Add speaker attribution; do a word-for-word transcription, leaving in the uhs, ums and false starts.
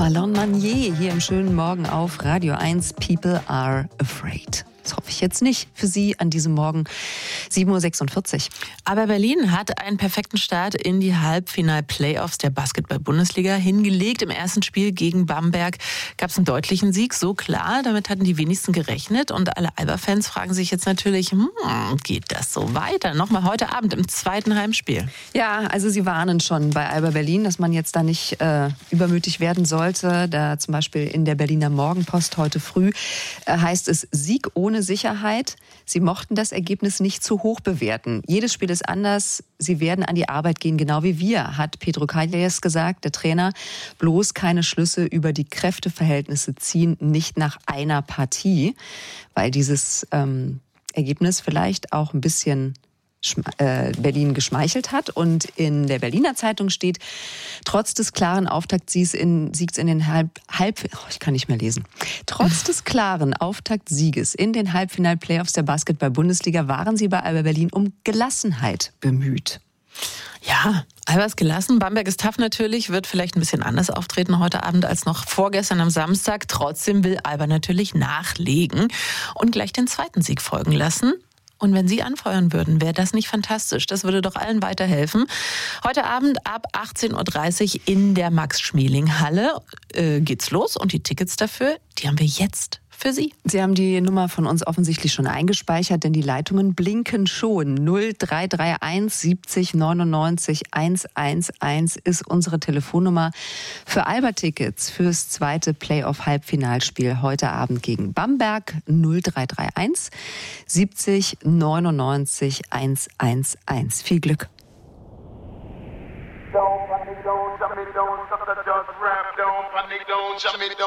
Speaker 1: Alain Manier hier im schönen Morgen auf Radio eins. People are afraid. Das hoffe ich jetzt nicht für Sie an diesem Morgen, sieben Uhr sechsundvierzig.
Speaker 2: Aber Berlin hat einen perfekten Start in die Halbfinal-Playoffs der Basketball-Bundesliga hingelegt. Im ersten Spiel gegen Bamberg gab es einen deutlichen Sieg, so klar. Damit hatten die wenigsten gerechnet. Und alle Alba-Fans fragen sich jetzt natürlich, hm, geht das so weiter? Nochmal heute Abend im zweiten Heimspiel.
Speaker 1: Ja, also Sie warnen schon bei Alba Berlin, dass man jetzt da nicht äh, übermütig werden sollte. Da zum Beispiel in der Berliner Morgenpost heute früh äh, heißt es Sieg ohne Sicherheit. Sie mochten das Ergebnis nicht zu hoch bewerten. Jedes Spiel ist anders. Sie werden an die Arbeit gehen, genau wie wir, hat Pedro Calles gesagt, der Trainer. Bloß keine Schlüsse über die Kräfteverhältnisse ziehen, nicht nach einer Partie, weil dieses ähm, Ergebnis vielleicht auch ein bisschen Berlin geschmeichelt hat. Und in der Berliner Zeitung steht, trotz des klaren Auftaktsiegs in, Siegs in den Halb, Halb, oh, ich kann nicht mehr lesen. Trotz des klaren Auftaktsieges in den Halbfinal-Playoffs der Basketball-Bundesliga waren sie bei Alba Berlin um Gelassenheit bemüht.
Speaker 2: Ja, Alba ist gelassen. Bamberg ist tough natürlich, wird vielleicht ein bisschen anders auftreten heute Abend als noch vorgestern am Samstag. Trotzdem will Alba natürlich nachlegen und gleich den zweiten Sieg folgen lassen. Und wenn Sie anfeuern würden, wäre das nicht fantastisch? Das würde doch allen weiterhelfen. Heute Abend ab achtzehn Uhr dreißig in der Max-Schmeling-Halle äh, geht's los. Und die Tickets dafür, die haben wir jetzt für Sie.
Speaker 1: Sie haben die Nummer von uns offensichtlich schon eingespeichert, denn die Leitungen blinken schon. null drei drei eins siebzig neunundneunzig hundertzehn ist unsere Telefonnummer für Alba-Tickets fürs zweite Playoff-Halbfinalspiel heute Abend gegen Bamberg. null drei drei eins siebzig neunundneunzig hundertzehn. Viel Glück. Don't panic, don't, jump me, don't, stop the just rap, don't panic, don't, jump me, don't.